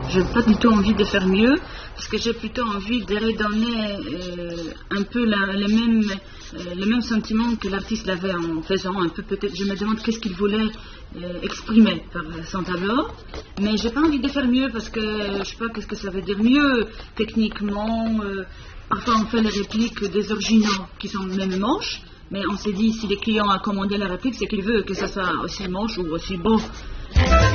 Je n'ai pas du tout envie de faire mieux, parce que j'ai plutôt envie de redonner un peu le même sentiment que l'artiste avait en faisant un peu, peut-être, je me demande qu'est-ce qu'il voulait exprimer par son tableau, mais j'ai pas envie de faire mieux, parce que je sais pas qu'est-ce que ça veut dire mieux, techniquement, parfois on fait les répliques des originaux qui sont même moches, mais on s'est dit, si les clients a commandé la réplique, c'est qu'il veut que ça soit aussi moche ou aussi beau.